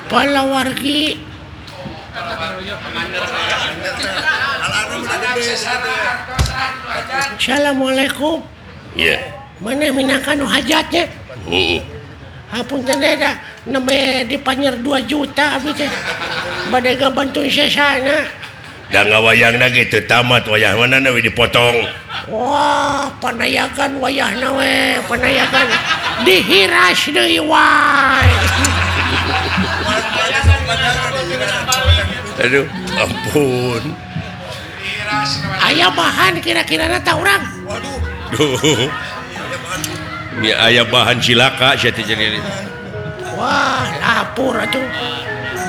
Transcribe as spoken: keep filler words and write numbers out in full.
palawargi. Assalamualaikum. Iya. Mana minakan hajatnya? Heeh. Hapunten dah nembe dipanyer dua juta abdi teh. Bade gabantuin sesana. Da ngawayangna gitu tamat wayah manana we dipotong. Wah, panayagan wayahna we, panayagan dihiras deui wae. Aduh, ampun. Aya bahan kira-kira tah urang. Duh. Ya aya bahan cilaka sia teh jadi. Wah, lapur atuh.